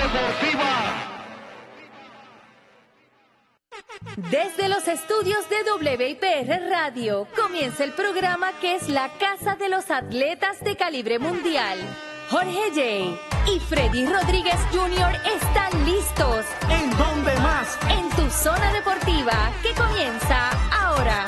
Deportiva. Desde los estudios de WIPR Radio comienza el programa que es la casa de los atletas de calibre mundial. Jorge J. y Freddy Rodríguez Jr. están listos. ¿En dónde más? En tu zona deportiva, que comienza ahora.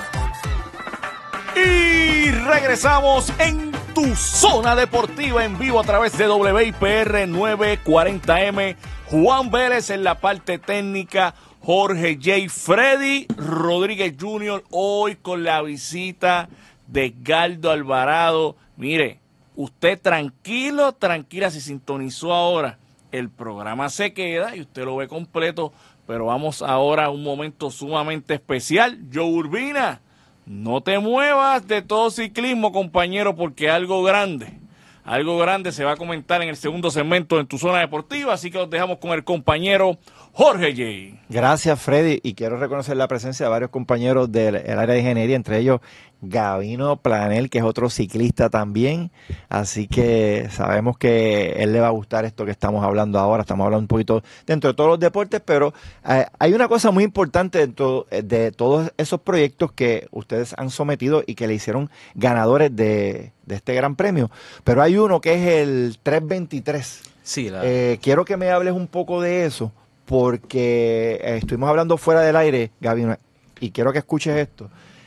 Y regresamos en tu zona deportiva en vivo a través de WIPR 940M. Juan Vélez en la parte técnica, Jorge J. Freddy Rodríguez Jr. hoy con la visita de Edgardo Alvarado. Mire, usted tranquilo, tranquila, si sintonizó ahora, el programa se queda y usted lo ve completo, pero vamos ahora a un momento sumamente especial. Joe Urbina, no te muevas de todo ciclismo, compañero, porque algo grande se va a comentar en el segundo segmento en tu zona deportiva, así que los dejamos con el compañero Jorge J. Gracias, Freddy, y quiero reconocer la presencia de varios compañeros del área de ingeniería, entre ellos Gavino Planel, que es otro ciclista también, así que sabemos que él le va a gustar esto que estamos hablando ahora. Estamos hablando un poquito dentro de todos los deportes, pero hay una cosa muy importante dentro de todos esos proyectos que ustedes han sometido y que le hicieron ganadores de este gran premio, pero hay uno que es el 323. Sí, quiero que me hables un poco de eso, porque estuvimos hablando fuera del aire, Gavino, y quiero que escuches esto.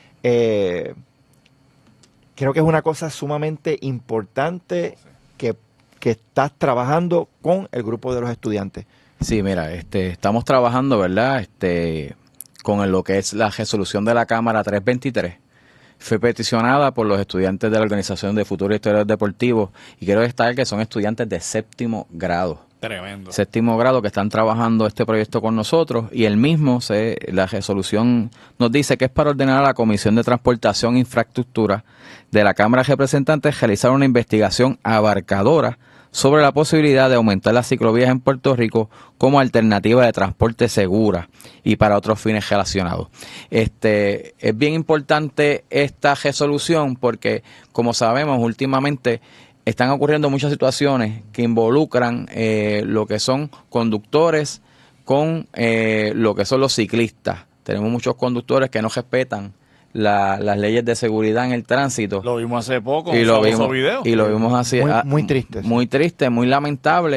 Creo que es una cosa sumamente importante que estás trabajando con el grupo de los estudiantes. Sí, mira, estamos trabajando, ¿verdad? Con lo que es la resolución de la Cámara 323. Fue peticionada por los estudiantes de la Organización de Futuros Historiadores Deportivos, y quiero destacar que son estudiantes de séptimo grado. Tremendo. Séptimo grado que están trabajando este proyecto con nosotros, y el mismo, la resolución nos dice que es para ordenar a la Comisión de Transportación e Infraestructura de la Cámara de Representantes realizar una investigación abarcadora sobre la posibilidad de aumentar las ciclovías en Puerto Rico como alternativa de transporte segura y para otros fines relacionados. Es bien importante esta resolución porque, como sabemos, últimamente están ocurriendo muchas situaciones que involucran lo que son conductores con lo que son los ciclistas. Tenemos muchos conductores que no respetan las leyes de seguridad en el tránsito. Lo vimos hace poco, y lo vimos así, muy triste. Muy triste, muy lamentable.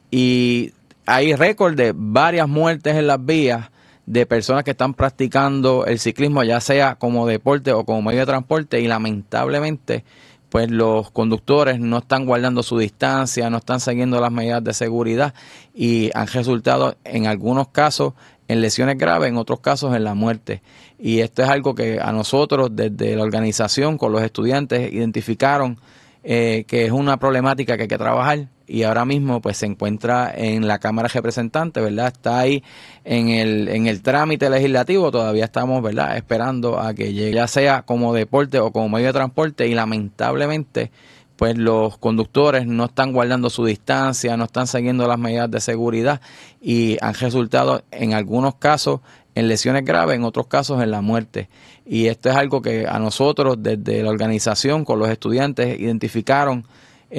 Y hay récord de varias muertes en las vías de personas que están practicando el ciclismo, ya sea como deporte o como medio de transporte, y lamentablemente pues los conductores no están guardando su distancia, no están siguiendo las medidas de seguridad y han resultado en algunos casos en lesiones graves, en otros casos en la muerte. Y esto es algo que a nosotros desde la organización con los estudiantes identificaron que es una problemática que hay que trabajar, y ahora mismo pues se encuentra en la Cámara de Representantes, ¿verdad? Está ahí en el trámite legislativo. Todavía estamos, ¿verdad?, esperando a que llegue, ya sea como deporte o como medio de transporte, y lamentablemente pues los conductores no están guardando su distancia, no están siguiendo las medidas de seguridad y han resultado en algunos casos en lesiones graves, en otros casos en la muerte. Y esto es algo que a nosotros desde la organización con los estudiantes identificaron